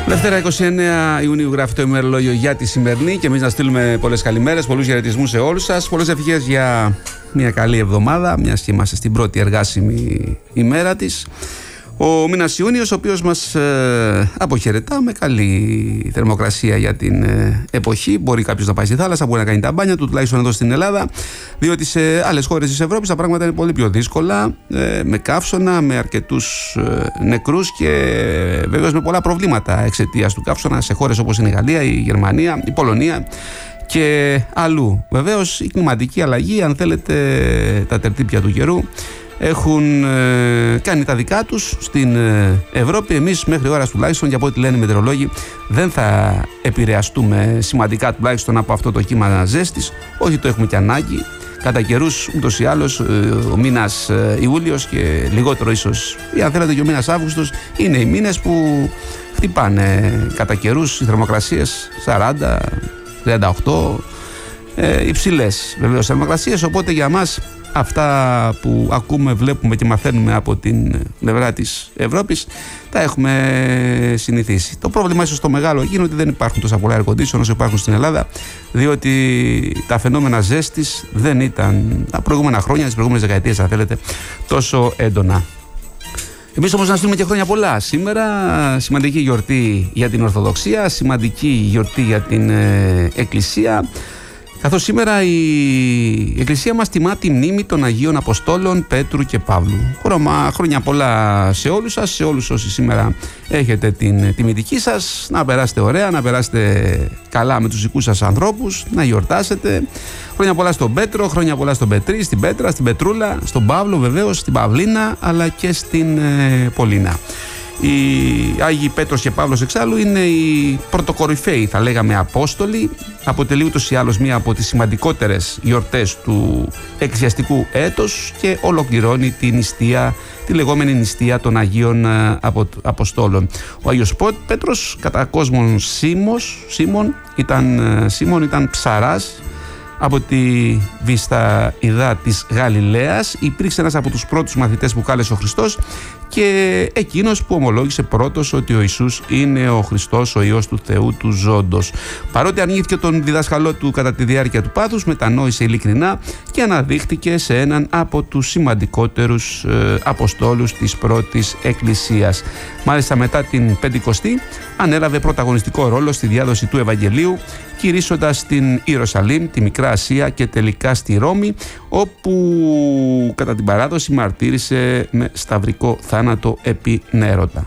Δευτέρα 29 Ιουνίου γράφει το ημερολόγιο για τη σημερινή και εμείς να στείλουμε πολλές καλημέρες, πολλούς χαιρετισμούς σε όλους σας, πολλές ευχές για μια καλή εβδομάδα, μιας και είμαστε στην πρώτη εργάσιμη ημέρα της. Ο μήνας Ιούνιος, ο οποίος μας αποχαιρετά με καλή θερμοκρασία για την εποχή. Μπορεί κάποιος να πάει στη θάλασσα, μπορεί να κάνει τα μπάνια του, τουλάχιστον εδώ στην Ελλάδα, διότι σε άλλες χώρες της Ευρώπης τα πράγματα είναι πολύ πιο δύσκολα, με καύσωνα, με αρκετούς νεκρούς και βεβαίως με πολλά προβλήματα εξαιτίας του καύσωνα σε χώρες όπως είναι η Γαλλία, η Γερμανία, η Πολωνία και αλλού. Βεβαίως η κλιματική αλλαγή, αν θέλετε, τα τερτύπια του καιρού έχουν κάνει τα δικά τους στην Ευρώπη. Εμείς μέχρι ώρας τουλάχιστον, και από ό,τι λένε οι μετεωρολόγοι, δεν θα επηρεαστούμε σημαντικά τουλάχιστον από αυτό το κύμα ζέστης. Όχι, το έχουμε και ανάγκη. Κατά καιρούς, ούτως ή άλλως, ο μήνας Ιούλιος και λιγότερο ίσως, ή αν θέλετε και ο μήνας Αύγουστος, είναι οι μήνες που χτυπάνε κατά καιρούς οι θερμοκρασίες 40, 38, υψηλές βεβαίως θερμοκρασίες. Οπότε για μας αυτά που ακούμε, βλέπουμε και μαθαίνουμε από την πλευρά της Ευρώπης τα έχουμε συνηθίσει. Το πρόβλημα ίσως το μεγάλο είναι ότι δεν υπάρχουν τόσα πολλά air condition όσο υπάρχουν στην Ελλάδα, διότι τα φαινόμενα ζέστης δεν ήταν τα προηγούμενα χρόνια, τις προηγούμενες δεκαετίες αν θέλετε, τόσο έντονα. Εμείς όμως να στείλουμε και χρόνια πολλά. Σήμερα σημαντική γιορτή για την Ορθοδοξία, σημαντική γιορτή για την Εκκλησία, καθώς σήμερα η Εκκλησία μας τιμά τη μνήμη των Αγίων Αποστόλων Πέτρου και Παύλου. Χρόνια πολλά σε όλους σας, σε όλους όσοι σήμερα έχετε την τιμητική σας. Να περάσετε ωραία, να περάσετε καλά με τους δικούς σας ανθρώπους, να γιορτάσετε. Χρόνια πολλά στον Πέτρο, χρόνια πολλά στον Πετρή, στην Πέτρα, στην Πετρούλα, στον Παύλο βεβαίως, στην Παυλίνα, αλλά και στην Πολίνα. Οι Άγιοι Πέτρος και Παύλος εξάλλου είναι οι πρωτοκορυφαίοι, θα λέγαμε, Απόστολοι. Αποτελεί ούτως ή άλλως μία από τις σημαντικότερες γιορτές του εκκλησιαστικού έτος και ολοκληρώνει την νηστεία, τη λεγόμενη νηστεία των Αγίων Αποστόλων. Ο Άγιος Πέτρος, κατά κόσμον Σίμων, ήταν ψαράς από τη Βυσταηδά της Γαλιλαίας. Υπήρξε ένας από τους πρώτους μαθητές που κάλεσε ο Χριστός και εκείνος που ομολόγησε πρώτος ότι ο Ιησούς είναι ο Χριστός, ο Υιός του Θεού του ζώντος. Παρότι αρνήθηκε τον διδάσκαλό του κατά τη διάρκεια του πάθους, μετανόησε ειλικρινά και αναδείχθηκε σε έναν από τους σημαντικότερους Αποστόλους της πρώτης Εκκλησίας. Μάλιστα μετά την Πεντηκοστή ανέλαβε πρωταγωνιστικό ρόλο στη διάδοση του Ευαγγελίου, κηρύσσοντας την Ιερουσαλήμ, τη Μικρά Ασία και τελικά στη Ρώμη, όπου κατά την παράδοση μαρτύρησε με σταυρικό θάνατο επί Νέρωτα.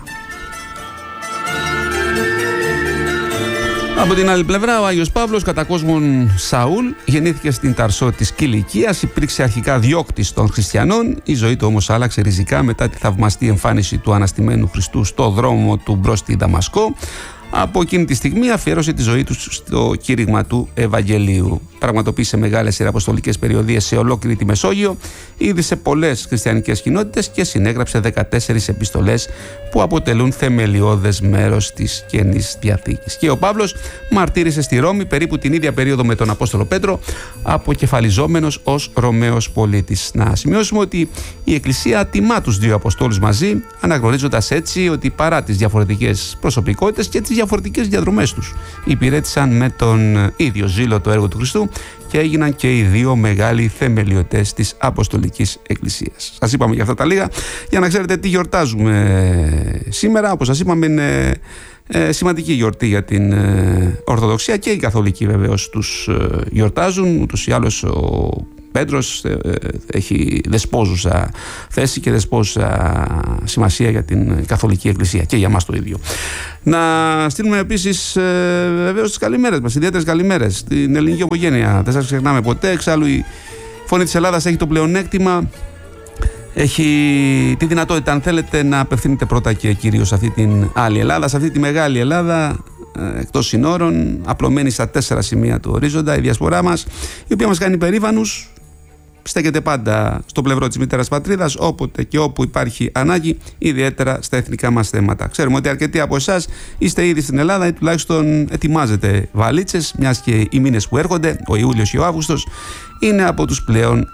Από την άλλη πλευρά, ο Άγιος Παύλος, κατά κόσμον Σαούλ, γεννήθηκε στην Ταρσό της Κιλικίας, υπήρξε αρχικά διώκτης των χριστιανών, η ζωή του όμως άλλαξε ριζικά μετά τη θαυμαστή εμφάνιση του αναστημένου Χριστού στο δρόμο του μπρος στη Δαμασκό. Από εκείνη τη στιγμή αφιέρωσε τη ζωή του στο κήρυγμα του Ευαγγελίου. Πραγματοποίησε μεγάλες ιεραποστολικές περιοδίες σε ολόκληρη τη Μεσόγειο, ίδρυσε πολλές χριστιανικές κοινότητες και συνέγραψε 14 επιστολές που αποτελούν θεμελιώδες μέρος της Καινής Διαθήκης. Και ο Παύλος μαρτύρησε στη Ρώμη περίπου την ίδια περίοδο με τον Απόστολο Πέτρο, αποκεφαλιζόμενος ως Ρωμαίος πολίτης. Να σημειώσουμε ότι η Εκκλησία τιμά τους δύο Αποστόλους μαζί, αναγνωρίζοντας έτσι ότι παρά τις διαφορετικές προσωπικότητες και τις διαφορετικές διαδρομές τους, υπηρέτησαν με τον ίδιο ζήλο το έργο του Χριστού και έγιναν και οι δύο μεγάλοι θεμελιωτές της Αποστολικής Εκκλησίας. Σας είπαμε για αυτά τα λίγα για να ξέρετε τι γιορτάζουμε σήμερα. Όπως σας είπαμε, είναι σημαντική γιορτή για την Ορθοδοξία, και οι Καθολικοί βεβαίως τους γιορτάζουν. Ούτως ή άλλως ο Πέτρος έχει δεσπόζουσα θέση και δεσπόζουσα σημασία για την Καθολική Εκκλησία και για μας το ίδιο. Να στείλουμε επίσης βεβαίως τις καλημέρες μας, ιδιαίτερες καλημέρες στην ελληνική ομογένεια. Δεν σας ξεχνάμε ποτέ. Εξάλλου η Φωνή της Ελλάδας έχει το πλεονέκτημα, έχει τη δυνατότητα, αν θέλετε, να απευθύνεται πρώτα και κυρίως σε αυτή την άλλη Ελλάδα, σε αυτή τη μεγάλη Ελλάδα εκτός συνόρων, απλωμένη στα 4 σημεία του ορίζοντα, η διασπορά μας, η οποία μας κάνει περήφανους. Στέκεται πάντα στο πλευρό της μητέρας πατρίδας, όποτε και όπου υπάρχει ανάγκη, ιδιαίτερα στα εθνικά μας θέματα. Ξέρουμε ότι αρκετοί από εσάς είστε ήδη στην Ελλάδα ή τουλάχιστον ετοιμάζετε βαλίτσες, μιας και οι μήνες που έρχονται, ο Ιούλιος και ο Αύγουστος, είναι από τους πλέον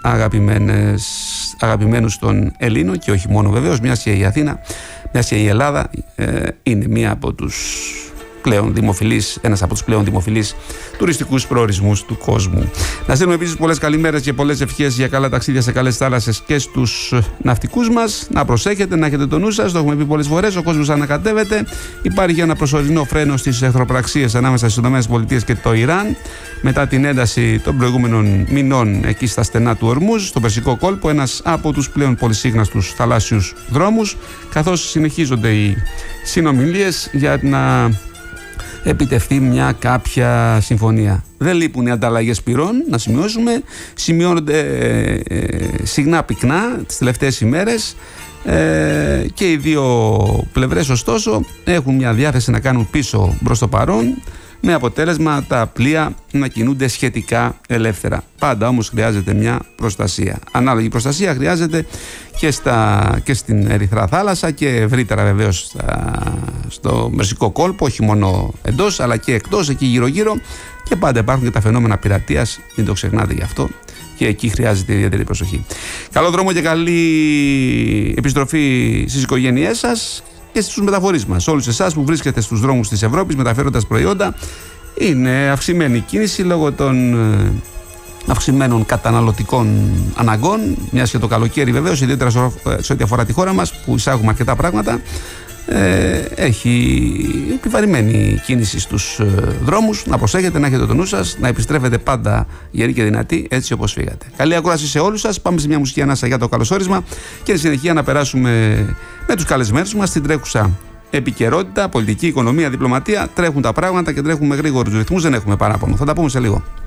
αγαπημένους των Ελλήνων, και όχι μόνο βεβαίως, μιας και η Αθήνα, μιας και η Ελλάδα είναι μία από τους ένας από τους πλέον δημοφιλείς τουριστικούς προορισμούς του κόσμου. Να στείλουμε επίσης πολλές καλημέρες και πολλές ευχές για καλά ταξίδια σε καλές θάλασσες και στους ναυτικούς μας. Να προσέχετε, να έχετε το νου σας, το έχουμε πει πολλές φορές. Ο κόσμος ανακατεύεται. Υπάρχει ένα προσωρινό φρένο στις εχθροπραξίες ανάμεσα στις ΗΠΑ και το Ιράν μετά την ένταση των προηγούμενων μηνών εκεί στα στενά του Ορμούζ, στο Περσικό κόλπο, ένας από τους πλέον πολυσύχναστους θαλάσσιους δρόμους, καθώς συνεχίζονται οι συνομιλίες για να επιτευχθεί μια κάποια συμφωνία. Δεν λείπουν οι ανταλλαγές πυρών, να σημειώσουμε, σημειώνονται συχνά πυκνά τις τελευταίες ημέρες και οι δύο πλευρές ωστόσο έχουν μια διάθεση να κάνουν πίσω προς το παρόν, με αποτέλεσμα τα πλοία να κινούνται σχετικά ελεύθερα. Πάντα όμως χρειάζεται μια προστασία. Ανάλογη προστασία χρειάζεται και στην Ερυθρά Θάλασσα και ευρύτερα βεβαίως στο Περσικό κόλπο, όχι μόνο εντός αλλά και εκτός, εκεί γύρω-γύρω, και πάντα υπάρχουν και τα φαινόμενα πειρατείας, μην το ξεχνάτε γι' αυτό, και εκεί χρειάζεται ιδιαίτερη προσοχή. Καλό δρόμο και καλή επιστροφή στις οικογένειές σας και στους μεταφορείς μας. Όλους εσάς που βρίσκεστε στους δρόμους της Ευρώπης μεταφέροντας προϊόντα, είναι αυξημένη κίνηση λόγω των αυξημένων καταναλωτικών αναγκών, μιας και το καλοκαίρι βεβαίως, ιδιαίτερα σε ό,τι αφορά τη χώρα μας που εισάγουμε αρκετά πράγματα, έχει επιβαρημένη κίνηση στους δρόμους. Να προσέχετε, να έχετε το νου σας, να επιστρέφετε πάντα γεροί και δυνατοί, έτσι όπως φύγατε. Καλή ακρόαση σε όλους σας. Πάμε σε μια μουσική ανάσα για το καλωσόρισμα και στη συνεχεία να περάσουμε με τους καλεσμένους μας στην τρέχουσα επικαιρότητα, πολιτική, οικονομία, διπλωματία. Τρέχουν τα πράγματα και τρέχουν με γρήγορους ρυθμούς, δεν έχουμε παράπονο. Θα τα πούμε σε λίγο.